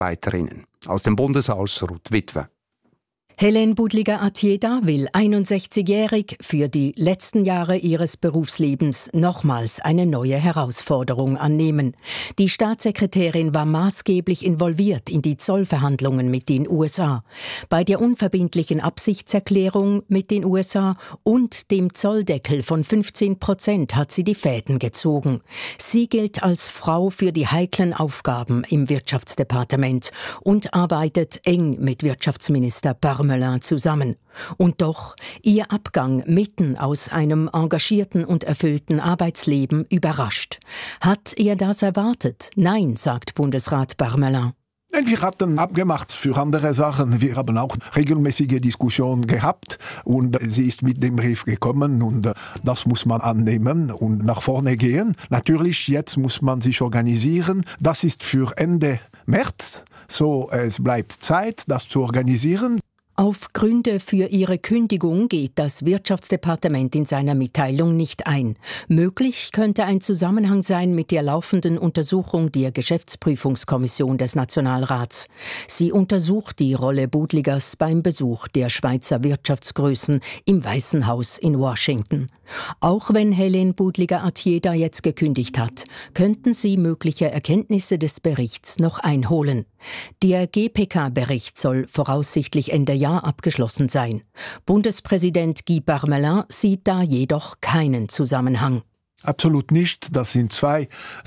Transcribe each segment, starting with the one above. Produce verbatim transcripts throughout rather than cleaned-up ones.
Arbeiterinnen. Aus dem Bundeshaus Ruth Witwe. Hélène Budliger-Atieda will einundsechzigjährig für die letzten Jahre ihres Berufslebens nochmals eine neue Herausforderung annehmen. Die Staatssekretärin war maßgeblich involviert in die Zollverhandlungen mit den U S A. Bei der unverbindlichen Absichtserklärung mit den U S A und dem Zolldeckel von fünfzehn Prozent hat sie die Fäden gezogen. Sie gilt als Frau für die heiklen Aufgaben im Wirtschaftsdepartement und arbeitet eng mit Wirtschaftsminister Parmelin zusammen. Und doch, ihr Abgang mitten aus einem engagierten und erfüllten Arbeitsleben überrascht. Hat er das erwartet? Nein, sagt Bundesrat Parmelin. Wir hatten abgemacht für andere Sachen. Wir haben auch regelmäßige Diskussionen gehabt und sie ist mit dem Brief gekommen und das muss man annehmen und nach vorne gehen. Natürlich, jetzt muss man sich organisieren. Das ist für Ende März. So, es bleibt Zeit, das zu organisieren. Auf Gründe für ihre Kündigung geht das Wirtschaftsdepartement in seiner Mitteilung nicht ein. Möglich könnte ein Zusammenhang sein mit der laufenden Untersuchung der Geschäftsprüfungskommission des Nationalrats. Sie untersucht die Rolle Budligers beim Besuch der Schweizer Wirtschaftsgrößen im Weißen Haus in Washington. Auch wenn Hélène Budliger-Atieda jetzt gekündigt hat, könnten sie mögliche Erkenntnisse des Berichts noch einholen. Der G P K-Bericht soll voraussichtlich Ende Jahr abgeschlossen sein. Bundespräsident Guy Parmelin sieht da jedoch keinen Zusammenhang. Absolut nicht. Das sind zwei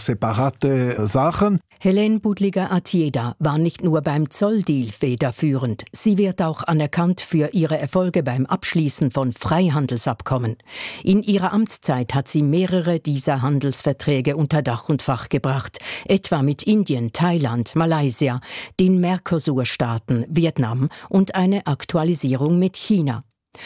separate Sachen. Hélène Budliger-Atieda war nicht nur beim Zolldeal federführend. Sie wird auch anerkannt für ihre Erfolge beim Abschließen von Freihandelsabkommen. In ihrer Amtszeit hat sie mehrere dieser Handelsverträge unter Dach und Fach gebracht. Etwa mit Indien, Thailand, Malaysia, den Mercosur-Staaten, Vietnam und eine Aktualisierung mit China.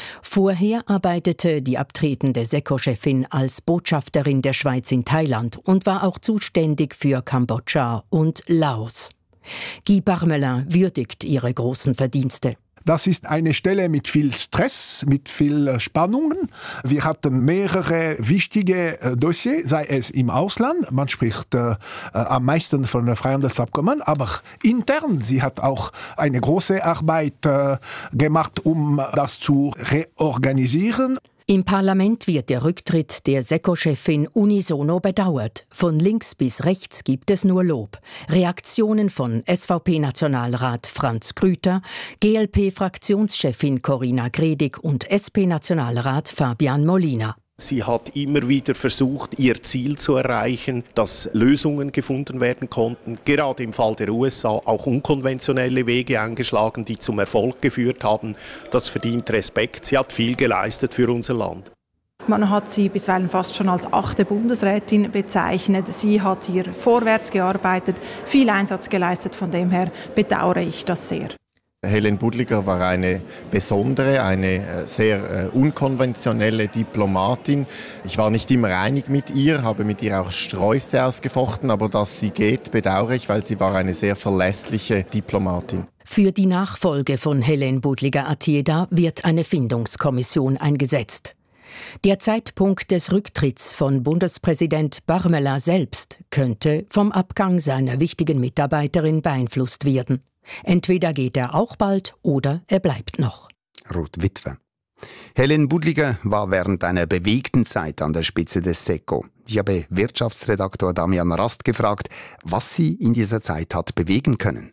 Vorher arbeitete die abtretende SECO-Chefin als Botschafterin der Schweiz in Thailand und war auch zuständig für Kambodscha und Laos. Guy Parmelin würdigt ihre großen Verdienste. Das ist eine Stelle mit viel Stress, mit viel Spannungen. Wir hatten mehrere wichtige Dossiers, sei es im Ausland. Man spricht äh, am meisten von Freihandelsabkommen, aber intern. Sie hat auch eine große Arbeit äh, gemacht, um das zu reorganisieren. Im Parlament wird der Rücktritt der SECO-Chefin unisono bedauert. Von links bis rechts gibt es nur Lob. Reaktionen von S V P-Nationalrat Franz Grüter, G L P-Fraktionschefin Corinna Gredig und S P-Nationalrat Fabian Molina. Sie hat immer wieder versucht, ihr Ziel zu erreichen, dass Lösungen gefunden werden konnten. Gerade im Fall der U S A auch unkonventionelle Wege eingeschlagen, die zum Erfolg geführt haben. Das verdient Respekt. Sie hat viel geleistet für unser Land. Man hat sie bisweilen fast schon als achte Bundesrätin bezeichnet. Sie hat hier vorwärts gearbeitet, viel Einsatz geleistet. Von dem her bedauere ich das sehr. Hélène Budliger war eine besondere, eine sehr unkonventionelle Diplomatin. Ich war nicht immer einig mit ihr, habe mit ihr auch Sträuße ausgefochten, aber dass sie geht, bedauere ich, weil sie war eine sehr verlässliche Diplomatin. Für die Nachfolge von Hélène Budliger-Atieda wird eine Findungskommission eingesetzt. Der Zeitpunkt des Rücktritts von Bundespräsident Parmelin selbst könnte vom Abgang seiner wichtigen Mitarbeiterin beeinflusst werden. Entweder geht er auch bald oder er bleibt noch. Ruth Witwe. Hélène Budliger war während einer bewegten Zeit an der Spitze des SECO. Ich habe Wirtschaftsredaktor Damian Rast gefragt, was sie in dieser Zeit hat bewegen können.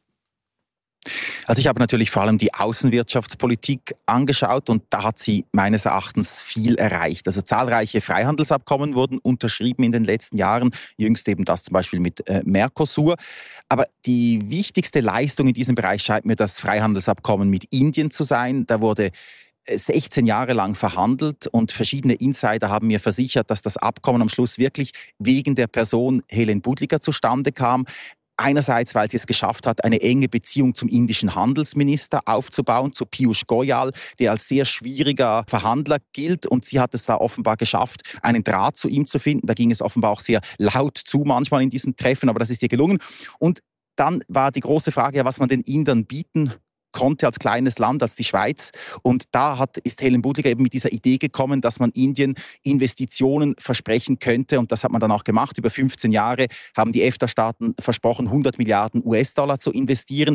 Also ich habe natürlich vor allem die Außenwirtschaftspolitik angeschaut und da hat sie meines Erachtens viel erreicht. Also zahlreiche Freihandelsabkommen wurden unterschrieben in den letzten Jahren, jüngst eben das zum Beispiel mit äh, Mercosur. Aber die wichtigste Leistung in diesem Bereich scheint mir das Freihandelsabkommen mit Indien zu sein. Da wurde sechzehn Jahre lang verhandelt und verschiedene Insider haben mir versichert, dass das Abkommen am Schluss wirklich wegen der Person Hélène Budliger zustande kam. Einerseits, weil sie es geschafft hat, eine enge Beziehung zum indischen Handelsminister aufzubauen, zu Piyush Goyal, der als sehr schwieriger Verhandler gilt. Und sie hat es da offenbar geschafft, einen Draht zu ihm zu finden. Da ging es offenbar auch sehr laut zu manchmal in diesen Treffen, aber das ist ihr gelungen. Und dann war die große Frage, was man den Indern bieten konnte als kleines Land, als die Schweiz. Und da hat, ist Helen Buddliger eben mit dieser Idee gekommen, dass man Indien Investitionen versprechen könnte. Und das hat man dann auch gemacht. Über fünfzehn Jahre haben die EFTA-Staaten versprochen, hundert Milliarden U S-Dollar zu investieren.